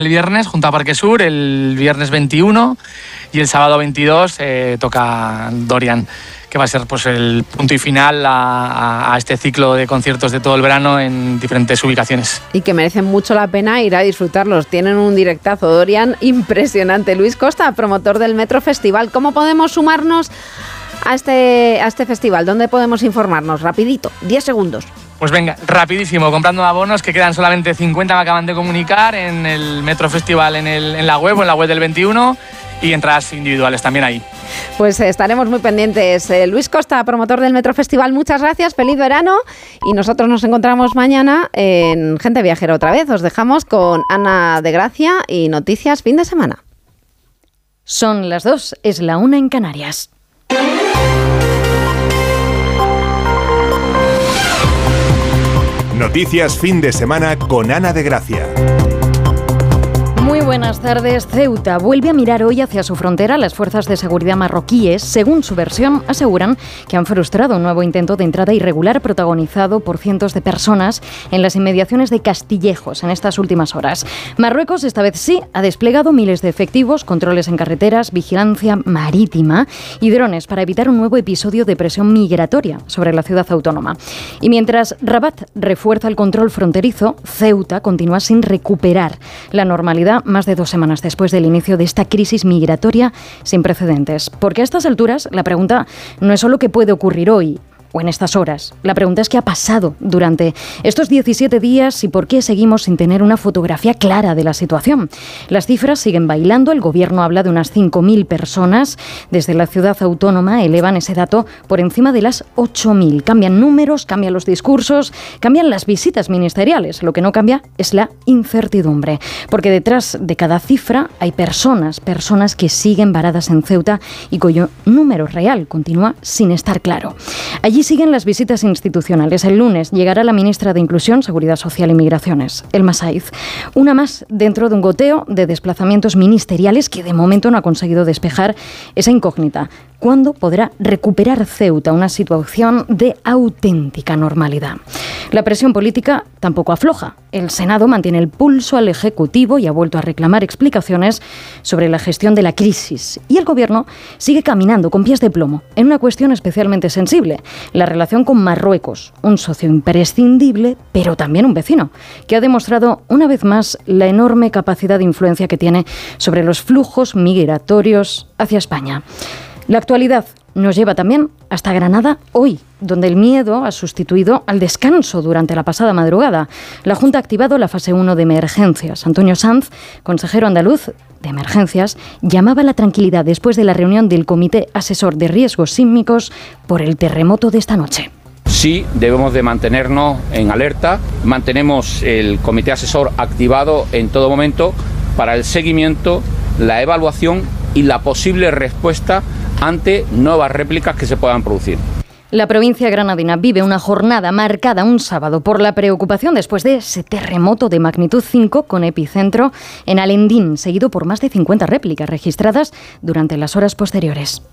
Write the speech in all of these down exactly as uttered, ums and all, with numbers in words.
el viernes junto a Parque Sur, el viernes veintiuno, y el sábado veintidós eh, toca Dorian, que va a ser pues el punto y final a, a este ciclo de conciertos de todo el verano en diferentes ubicaciones. Y que merecen mucho la pena ir a disfrutarlos. Tienen un directazo, Dorian, impresionante. Luis Costa, promotor del Metro Festival. ¿Cómo podemos sumarnos a este, a este festival? ¿Dónde podemos informarnos? Rapidito, diez segundos. Pues venga, rapidísimo, comprando abonos, que quedan solamente cincuenta, me acaban de comunicar, en el Metro Festival, en, el, en la web o en la web del veintiuno, y entradas individuales también ahí. Pues estaremos muy pendientes. Eh, Luis Costa, promotor del Metro Festival, muchas gracias, feliz verano, y nosotros nos encontramos mañana en Gente Viajera otra vez. Os dejamos con Ana de Gracia y Noticias Fin de Semana. Son las dos, es la una en Canarias. Noticias Fin de Semana con Ana de Gracia. Muy buenas tardes. Ceuta vuelve a mirar hoy hacia su frontera. Las fuerzas de seguridad marroquíes, según su versión, aseguran que han frustrado un nuevo intento de entrada irregular protagonizado por cientos de personas en las inmediaciones de Castillejos en estas últimas horas. Marruecos, esta vez sí, ha desplegado miles de efectivos, controles en carreteras, vigilancia marítima y drones para evitar un nuevo episodio de presión migratoria sobre la ciudad autónoma. Y mientras Rabat refuerza el control fronterizo, Ceuta continúa sin recuperar la normalidad más de dos semanas después del inicio de esta crisis migratoria sin precedentes. Porque a estas alturas la pregunta no es solo qué puede ocurrir hoy o en estas horas. La pregunta es qué ha pasado durante estos diecisiete días y por qué seguimos sin tener una fotografía clara de la situación. Las cifras siguen bailando. El gobierno habla de unas cinco mil personas. Desde la ciudad autónoma elevan ese dato por encima de las ocho mil. Cambian números, cambian los discursos, cambian las visitas ministeriales. Lo que no cambia es la incertidumbre. Porque detrás de cada cifra hay personas, personas que siguen varadas en Ceuta y cuyo número real continúa sin estar claro. Allí siguen las visitas institucionales. El lunes llegará la ministra de Inclusión, Seguridad Social y Migraciones, Elma Saiz. Una más dentro de un goteo de desplazamientos ministeriales que de momento no ha conseguido despejar esa incógnita. ¿Cuándo podrá recuperar Ceuta una situación de auténtica normalidad? La presión política tampoco afloja. El Senado mantiene el pulso al Ejecutivo y ha vuelto a reclamar explicaciones sobre la gestión de la crisis. Y el Gobierno sigue caminando con pies de plomo en una cuestión especialmente sensible: la relación con Marruecos, un socio imprescindible, pero también un vecino, que ha demostrado una vez más la enorme capacidad de influencia que tiene sobre los flujos migratorios hacia España. La actualidad nos lleva también hasta Granada hoy, donde el miedo ha sustituido al descanso durante la pasada madrugada. La Junta ha activado la fase uno de emergencias. Antonio Sanz, consejero andaluz de emergencias, llamaba a la tranquilidad después de la reunión del Comité Asesor de Riesgos Sísmicos por el terremoto de esta noche. Sí, debemos de mantenernos en alerta. Mantenemos el Comité Asesor activado en todo momento para el seguimiento, la evaluación y la posible respuesta ante nuevas réplicas que se puedan producir. La provincia granadina vive una jornada marcada un sábado por la preocupación después de ese terremoto de magnitud cinco con epicentro en Alendín, seguido por más de cincuenta réplicas registradas durante las horas posteriores.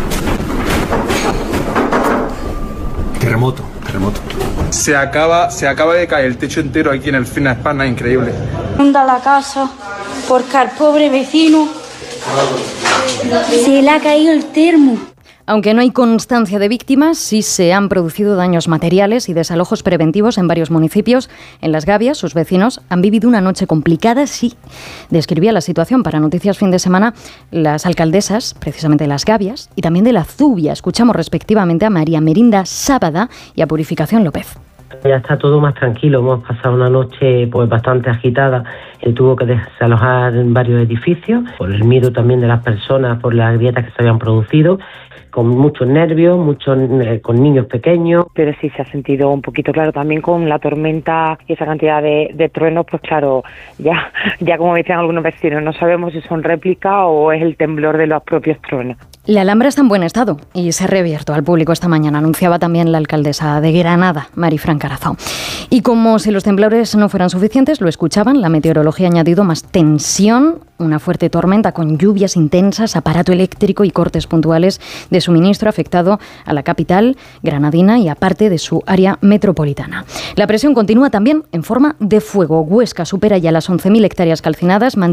Terremoto, terremoto. Se acaba, se acaba de caer el techo entero aquí en el Fina Hispana, increíble. Anda la casa porque al pobre vecino se le ha caído el termo. Aunque no hay constancia de víctimas, sí se han producido daños materiales y desalojos preventivos en varios municipios. En Las Gavias, sus vecinos han vivido una noche complicada. Sí, describía la situación para Noticias Fin de Semana las alcaldesas, precisamente de Las Gavias, y también de La Zubia. Escuchamos respectivamente a María Merinda Sábada y a Purificación López. Ya está todo más tranquilo, hemos pasado una noche pues bastante agitada. Él tuvo que desalojar en varios edificios por el miedo también de las personas, por las grietas que se habían producido, con muchos nervios, muchos eh, con niños pequeños. Pero sí se ha sentido un poquito, claro, también con la tormenta y esa cantidad de, de truenos, pues claro, ya, ya como decían algunos vecinos, no sabemos si son réplicas o es el temblor de los propios truenos. La Alhambra está en buen estado y se ha reabierto al público esta mañana, anunciaba también la alcaldesa de Granada, Marifran Carazo. Y como si los temblores no fueran suficientes, lo escuchaban, la meteorología ha añadido más tensión, una fuerte tormenta con lluvias intensas, aparato eléctrico y cortes puntuales de suministro afectado a la capital granadina y a parte de su área metropolitana. La presión continúa también en forma de fuego. Huesca supera ya las once mil hectáreas calcinadas, mantiene